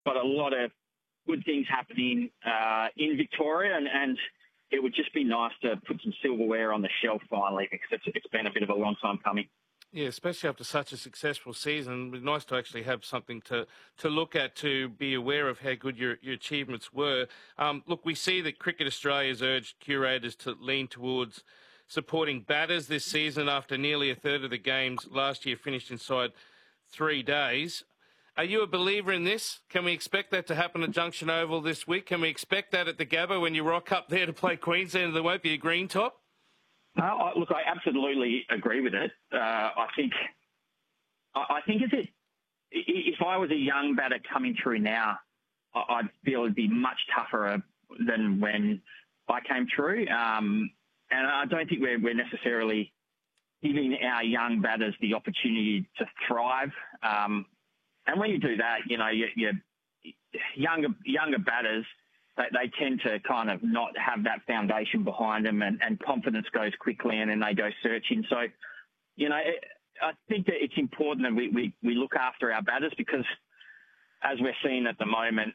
got a lot of good things happening in Victoria, and it would just be nice to put some silverware on the shelf finally, because it's been a bit of a long time coming. Yeah, especially after such a successful season. It was nice to actually have something to look at, to be aware of how good your achievements were. Look, we see that Cricket Australia has urged curators to lean towards supporting batters this season after nearly a third of the games last year finished inside 3 days. Are you a believer in this? Can we expect that to happen at Junction Oval this week? Can we expect that at the Gabba when you rock up there to play Queensland, there won't be a green top? Look, I absolutely agree with it. I think if I was a young batter coming through now, I'd feel it'd be much tougher than when I came through. And I don't think we're necessarily giving our young batters the opportunity to thrive. And when you do that, you know, your younger batters, they tend to kind of not have that foundation behind them, and confidence goes quickly, and then they go searching. So, you know, I think that it's important that we look after our batters, because as we're seeing at the moment,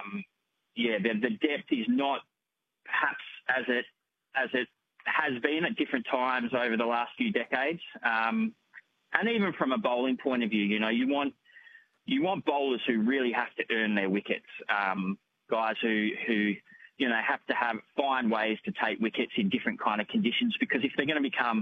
the depth is not perhaps as it has been at different times over the last few decades. And even from a bowling point of view, you know, you want bowlers who really have to earn their wickets. Guys who you know have to find ways to take wickets in different kind of conditions, because if they're going to become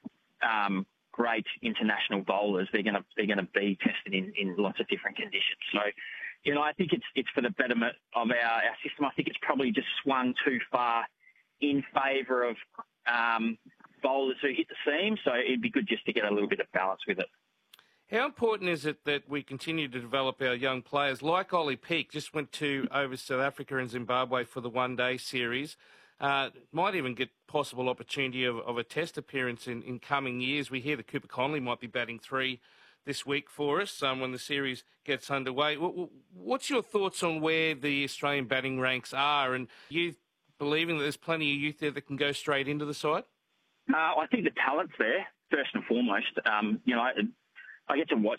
great international bowlers, they're going to be tested in lots of different conditions. So, you know, I think it's for the betterment of our system. I think it's probably just swung too far in favour of bowlers who hit the seam. So it'd be good just to get a little bit of balance with it. How important is it that we continue to develop our young players? Like Ollie Peake, just went over South Africa and Zimbabwe for the one-day series. Might even get possible opportunity of a test appearance in coming years. We hear that Cooper Conley might be batting 3 this week for us when the series gets underway. What's your thoughts on where the Australian batting ranks are, and you believing that there's plenty of youth there that can go straight into the side? I think the talent's there, first and foremost. You know, I get to watch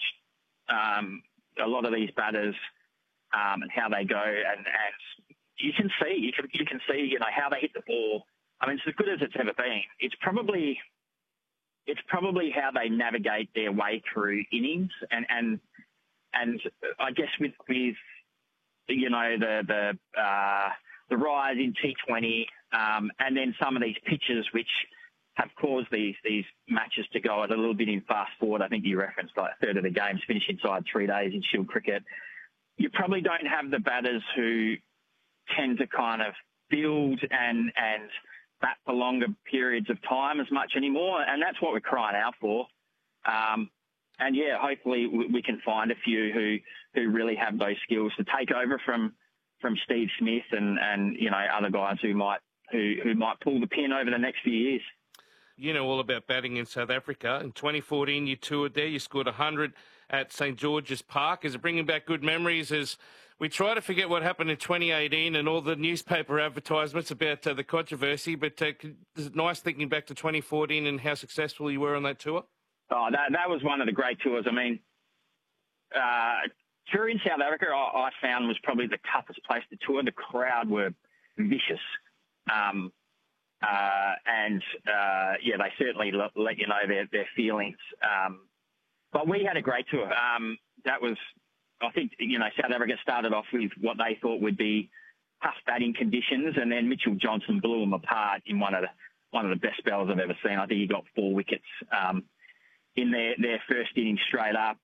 a lot of these batters and how they go, and you can see, you know, how they hit the ball. I mean, it's as good as it's ever been. It's probably how they navigate their way through innings, and I guess with you know the rise in T20, and then some of these pitches which have caused these matches to go a little bit in fast forward. I think you referenced like a third of the games finish inside 3 days in Shield cricket. You probably don't have the batters who tend to kind of build and bat for longer periods of time as much anymore, and that's what we're crying out for. And yeah, hopefully we can find a few who really have those skills to take over from Steve Smith and you know other guys who might pull the pin over the next few years. You know all about batting in South Africa. In 2014, you toured there. You scored 100 at St George's Park. Is it bringing back good memories as we try to forget what happened in 2018 and all the newspaper advertisements about the controversy? But is it nice thinking back to 2014 and how successful you were on that tour? Oh, that was one of the great tours. I mean, touring South Africa, I found was probably the toughest place to tour. The crowd were vicious. They certainly let you know their feelings. But we had a great tour. That was, I think, you know, South Africa started off with what they thought would be tough batting conditions, and then Mitchell Johnson blew them apart in one of the best spells I've ever seen. I think he got 4 wickets in their first inning straight up,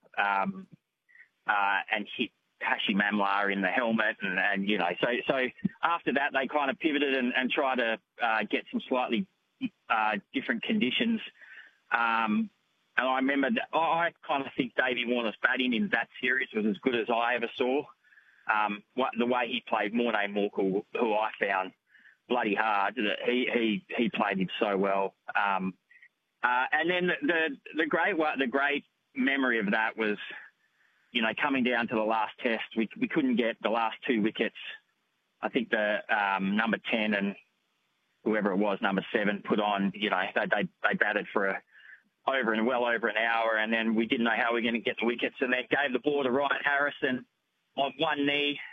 and hit Hashim Amla in the helmet, and you know, so after that they kind of pivoted and tried to get some slightly different conditions. And I remember I kind of think Davey Warner's batting in that series was as good as I ever saw. The way he played Morné Morkel, who I found bloody hard, he played him so well. And then the great memory of that was, you know, coming down to the last test, we couldn't get the last 2 wickets. I think the number 10 and whoever it was, number 7, put on, you know, they batted for well over an hour, and then we didn't know how we were going to get the wickets, and then gave the ball to Ryan Harrison, on one knee.